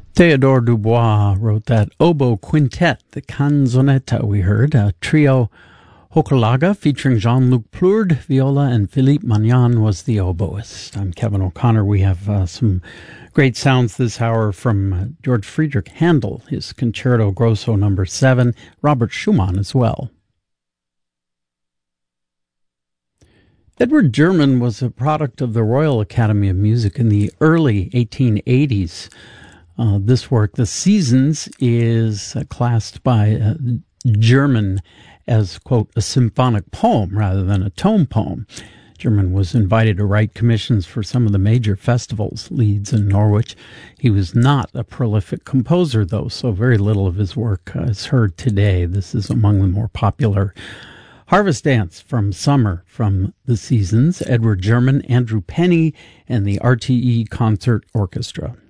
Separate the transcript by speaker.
Speaker 1: Theodore Dubois wrote that oboe quintet, the canzonetta we heard, a trio Hochelaga featuring Jean-Luc Plourde, viola, and Philippe Magnan was the oboist. I'm Kevin O'Connor. We have some great sounds this hour from George Friedrich Handel, his Concerto Grosso No. 7, Robert Schumann as well. Edward German was a product of the Royal Academy of Music in the early 1880s. This work, The Seasons, is classed by German as, quote, a symphonic poem rather than a tone poem. German was invited to write commissions for some of the major festivals, Leeds and Norwich. He was not a prolific composer, though, so very little of his work is heard today. This is among the more popular. Harvest Dance from Summer from The Seasons, Edward German, Andrew Penny, and the RTE Concert Orchestra.